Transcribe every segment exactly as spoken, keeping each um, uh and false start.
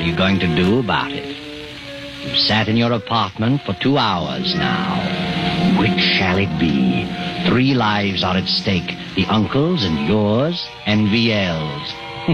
you going to do about it? You've sat in your apartment for two hours now. Which shall it be? Three lives are at stake. The uncle's and yours and Viel's.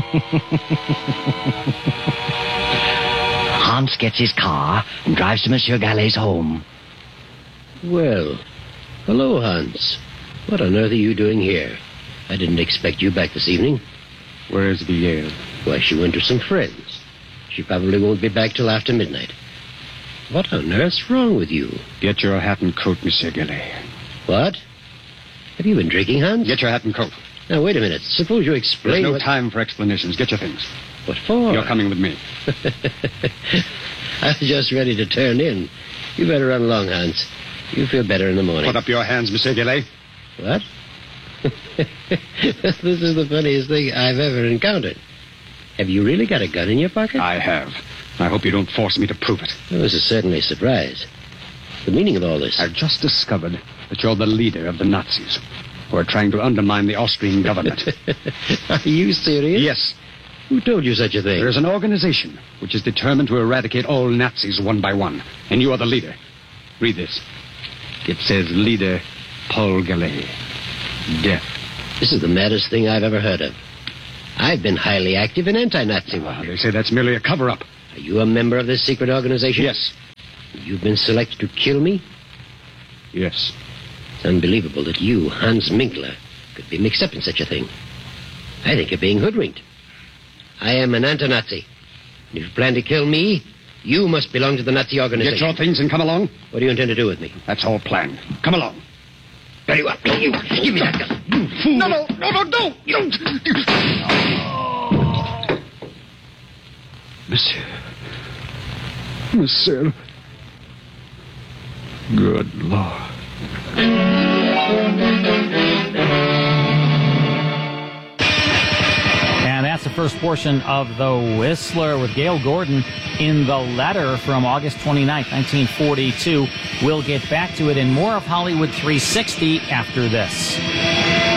Hans gets his car and drives to Monsieur Gallet's home. Well, hello, Hans. What on earth are you doing here? I didn't expect you back this evening. Where's Viel? Why, she went to some friends. She probably won't be back till after midnight. What on earth's wrong with you? Get your hat and coat, Monsieur Gallet. What? Have you been drinking, Hans? Get your hat and coat. Now, wait a minute. Suppose you explain There's no what... time for explanations. Get your things. What for? You're coming with me. I was just ready to turn in. You better run along, Hans. You feel better in the morning. Put up your hands, Monsieur Gallet. What? This is the funniest thing I've ever encountered. Have you really got a gun in your pocket? I have. I hope you don't force me to prove it. Well, this is certainly a surprise. The meaning of all this? I've just discovered that you're the leader of the Nazis who are trying to undermine the Austrian government. Are you serious? Yes. Who told you such a thing? There's an organization which is determined to eradicate all Nazis one by one, and you are the leader. Read this. It says leader Paul Gallet. Death. This is the maddest thing I've ever heard of. I've been highly active in anti-Nazi work. Ah, they say that's merely a cover-up. Are you a member of this secret organization? Yes. You've been selected to kill me? Yes. It's unbelievable that you, Hans Minkler, could be mixed up in such a thing. I think you're being hoodwinked. I am an anti-Nazi. And if you plan to kill me, you must belong to the Nazi organization. Get your things and come along. What do you intend to do with me? That's all planned. Come along. Very well. You, give me that gun. You fool. No, no, no, no, don't. Don't. Monsieur. Monsieur. Good Lord. And that's the first portion of The Whistler with Gail Gordon in the letter from August twenty-ninth, nineteen forty-two. We'll get back to it in more of Hollywood three sixty after this.